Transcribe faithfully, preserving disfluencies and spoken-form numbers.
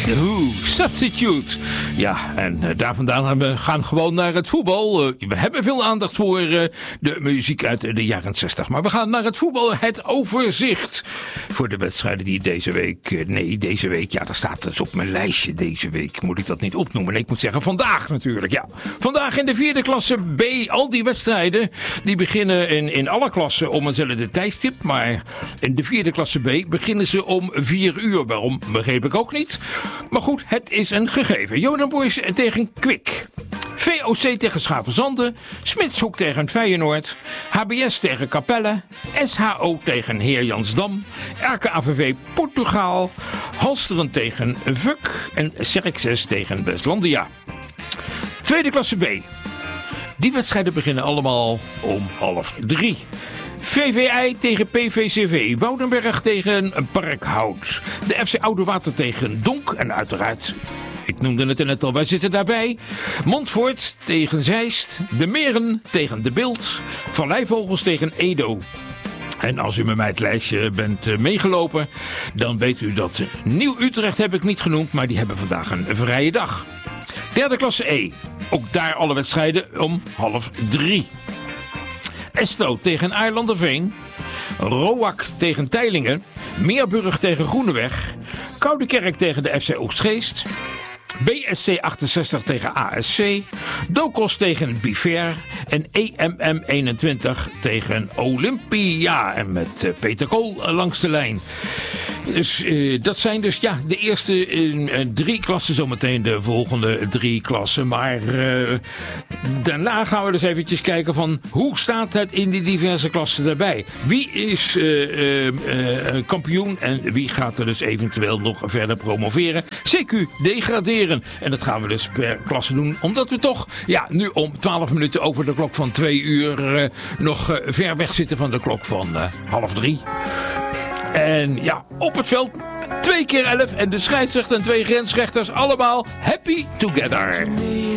Who, Substitute. Ja, en uh, daar vandaan gaan we gaan gewoon naar het voetbal. Uh, we hebben veel aandacht voor uh, de muziek uit de jaren zestig. Maar we gaan naar het voetbal. Het overzicht voor de wedstrijden die deze week... Uh, nee, deze week, ja, dat staat dus op mijn lijstje deze week. Moet ik dat niet opnoemen? Nee, ik moet zeggen vandaag natuurlijk, ja. Vandaag in de vierde klasse B. Al die wedstrijden, die beginnen in, in alle klassen om eenzelfde tijdstip. Maar in de vierde klasse B beginnen ze om vier uur. Waarom, begreep ik ook niet. Maar goed, het is een gegeven. Joden Boys tegen Kwik. V O C tegen Schavenzande. Smitshoek tegen Feyenoord. H B S tegen Capelle. S H O tegen Heer Jansdam. R K A V V Portugal. Halsteren tegen Vuk. En Xerxes tegen Westlandia. Tweede klasse B. Die wedstrijden beginnen allemaal om half drie. V V I tegen P V C V. Woudenberg tegen Parkhout. De F C Oudewater tegen Donk. En uiteraard, ik noemde het net al, wij zitten daarbij. Montfort tegen Zeist. De Meren tegen De Bilt. Van Leijvogels tegen Edo. En als u met mij het lijstje bent meegelopen, dan weet u dat Nieuw-Utrecht heb ik niet genoemd, maar die hebben vandaag een vrije dag. Derde klasse E. Ook daar alle wedstrijden om half drie. Esto tegen Aarlanderveen. Roak tegen Teylingen. Meerburg tegen Groeneweg. Koudekerk tegen de F C Oostgeest. B S C achtenzestig tegen A S C. Dokos tegen Biver. En E M M eenentwintig tegen Olympia. En met uh, Peter Kool uh, langs de lijn. Dus uh, dat zijn dus ja, de eerste uh, drie klassen, zometeen de volgende drie klassen. Maar uh, daarna gaan we dus eventjes kijken van hoe staat het in die diverse klassen erbij. Wie is uh, uh, uh, kampioen en wie gaat er dus eventueel nog verder promoveren. C Q degraderen. En dat gaan we dus per klasse doen. Omdat we toch ja, nu om twaalf minuten over de klok van twee uur uh, nog uh, ver weg zitten van de klok van uh, half drie. En ja, op het veld twee keer elf en de scheidsrechter en twee grensrechters allemaal happy together.